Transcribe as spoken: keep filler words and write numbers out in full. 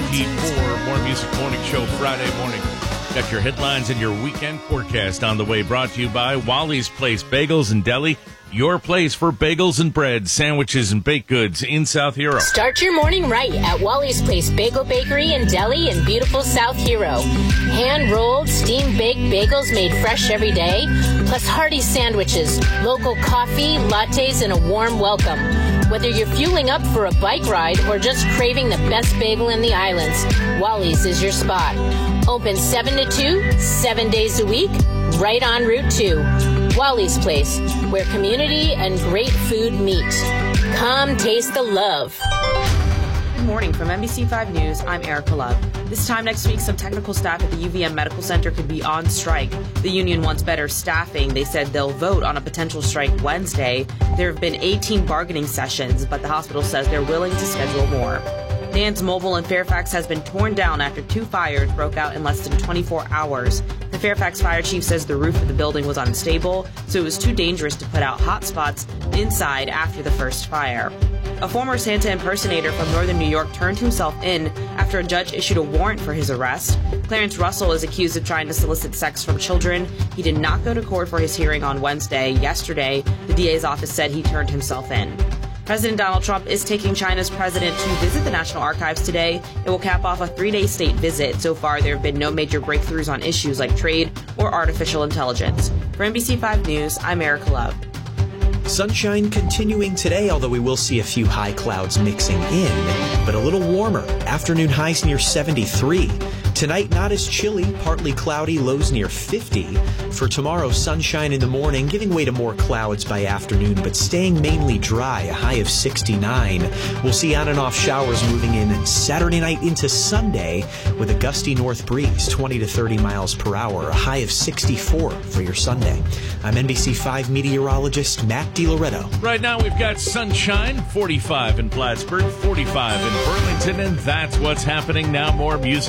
twenty-four. More Music Morning Show Friday morning. Got your headlines and your weekend forecast on the way. Brought to you by Wally's Place Bagels and Deli. Your place for bagels and bread, sandwiches, and baked goods in South Hero. Start your morning right at Wally's Place Bagel Bakery and Deli in beautiful South Hero. Hand-rolled, steam-baked bagels made fresh every day, plus hearty sandwiches, local coffee, lattes, and a warm welcome. Whether you're fueling up for a bike ride or just craving the best bagel in the islands, Wally's is your spot. Open seven to two, seven days a week, right on Route two. Wally's Place, where community and great food meet. Come taste the love. Good morning from N B C five News. I'm Erica Love. This time next week, some technical staff at the U V M Medical Center could be on strike. The union wants better staffing. They said they'll vote on a potential strike Wednesday. There have been eighteen bargaining sessions, but the hospital says they're willing to schedule more. Dan's Mobile in Fairfax has been torn down after two fires broke out in less than twenty-four hours. The Fairfax fire chief says the roof of the building was unstable, so it was too dangerous to put out hot spots inside after the first fire. A former Santa impersonator from northern New York turned himself in after a judge issued a warrant for his arrest. Clarence Russell is accused of trying to solicit sex from children. He did not go to court for his hearing on Wednesday. Yesterday, the D A's office said he turned himself in. President Donald Trump is taking China's president to visit the National Archives today. It will cap off a three-day state visit. So far, there have been no major breakthroughs on issues like trade or artificial intelligence. For N B C five News, I'm Erica Love. Sunshine continuing today, although we will see a few high clouds mixing in, but a little warmer. Afternoon highs near seventy-three. Tonight, not as chilly, partly cloudy, lows near fifty. For tomorrow, sunshine in the morning, giving way to more clouds by afternoon, but staying mainly dry, a high of sixty-nine. We'll see on and off showers moving in Saturday night into Sunday with a gusty north breeze, twenty to thirty miles per hour, a high of sixty-four for your Sunday. I'm N B C five meteorologist Matt DiLoretto. Right now we've got sunshine, forty-five in Plattsburgh, forty-five in Burlington, and that's what's happening now. More music.